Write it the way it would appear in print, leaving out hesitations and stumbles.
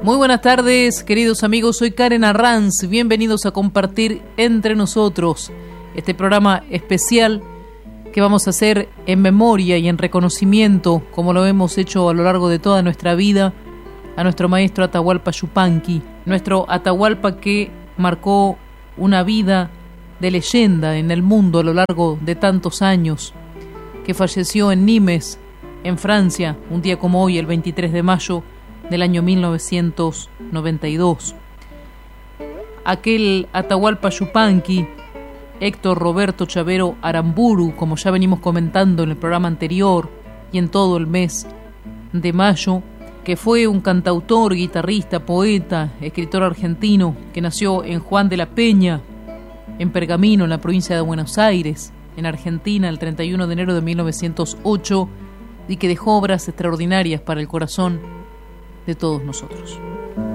Muy buenas tardes, queridos amigos, soy Karen Arranz, bienvenidos a compartir entre nosotros este programa especial que vamos a hacer en memoria y en reconocimiento, como lo hemos hecho a lo largo de toda nuestra vida, a nuestro maestro Atahualpa Yupanqui, nuestro Atahualpa que marcó una vida de leyenda en el mundo a lo largo de tantos años, que falleció en Nimes, en Francia, un día como hoy, el 23 de mayo del año 1992. Aquel Atahualpa Yupanqui, Héctor Roberto Chavero Aramburu, como ya venimos comentando en el programa anterior y en todo el mes de mayo, que fue un cantautor, guitarrista, poeta, escritor argentino, que nació en Juan de la Peña, en Pergamino, en la provincia de Buenos Aires, en Argentina, el 31 de enero de 1908, y que dejó obras extraordinarias para el corazón de todos nosotros.